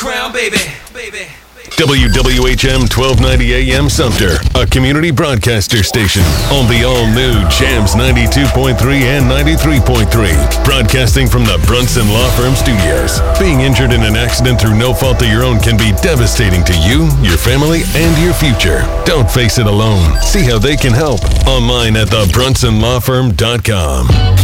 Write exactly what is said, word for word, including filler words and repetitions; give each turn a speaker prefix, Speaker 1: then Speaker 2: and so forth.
Speaker 1: crown, baby. Baby.
Speaker 2: W W H M twelve ninety A M Sumter, a community broadcaster station on the all-new Jams ninety-two point three and ninety-three point three. Broadcasting from the Brunson Law Firm Studios. Being injured in an accident through no fault of your own can be devastating to you, your family, and your future. Don't face it alone. See how they can help online at the brunson law firm dot com.